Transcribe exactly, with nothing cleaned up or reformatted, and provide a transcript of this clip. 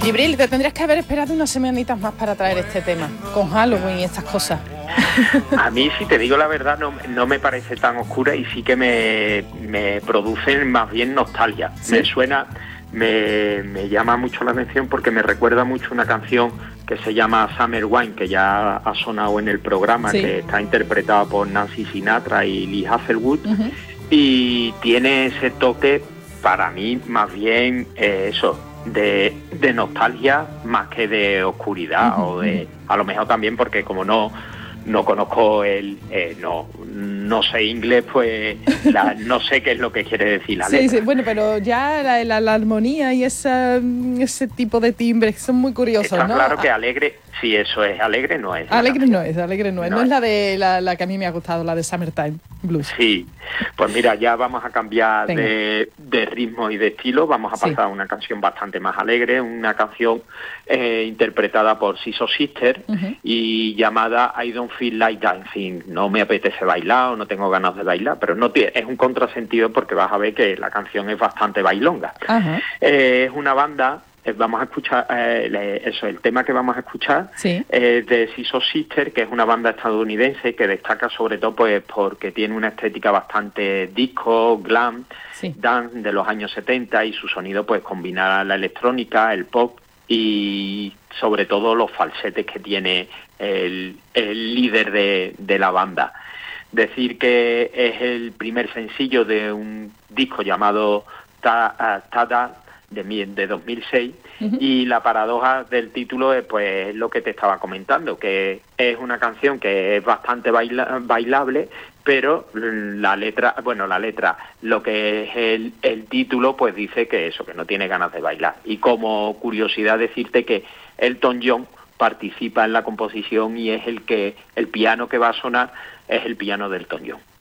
Jibril, te tendrías que haber esperado unas semanitas más para traer este tema, con Halloween y estas cosas. A mí, si te digo la verdad, no, no me parece tan oscura y sí que me, me producen más bien nostalgia. ¿Sí? Me suena, me, me llama mucho la atención porque me recuerda mucho una canción que se llama Summer Wine, que ya ha sonado en el programa, sí, que está interpretada por Nancy Sinatra y Lee Hazelwood, uh-huh, y tiene ese toque, para mí, más bien eh, eso, de, de nostalgia más que de oscuridad, uh-huh, o de, a lo mejor también porque como no no conozco el, eh, no no sé inglés, pues la, no sé qué es lo que quiere decir la sí, letra. Sí, bueno, pero ya la, la, la armonía y esa, ese tipo de timbres son muy curiosos, Está ¿no? claro que alegre, sí, eso es, alegre no es. Alegre no es, alegre no es, no, no es, es la de la, la que a mí me ha gustado, la de Summertime Blues. Sí, pues mira, ya vamos a cambiar de, de ritmo y de estilo, vamos a pasar sí. a una canción bastante más alegre, una canción eh, interpretada por Siso Sister, uh-huh, y llamada I Don't Feel Like Dancing. No me apetece bailar o no tengo ganas de bailar, pero no tiene, es un contrasentido porque vas a ver que la canción es bastante bailonga. Uh-huh. Eh, es una banda... Vamos a escuchar, eh, eso, el tema que vamos a escuchar sí. es de Siso Sister, que es una banda estadounidense que destaca sobre todo pues porque tiene una estética bastante disco, glam, sí. dance de los años setenta, y su sonido pues combina la electrónica, el pop y sobre todo los falsetes que tiene el, el líder de, de la banda. Decir que es el primer sencillo de un disco llamado Ta, uh, Tada, de, de dos mil seis, uh-huh, y la paradoja del título es pues lo que te estaba comentando, que es una canción que es bastante baila, bailable, pero la letra, bueno, la letra, lo que es el, el título, pues dice que eso, que no tiene ganas de bailar. Y como curiosidad decirte que Elton John participa en la composición y es el que, el piano que va a sonar es el piano de Elton John.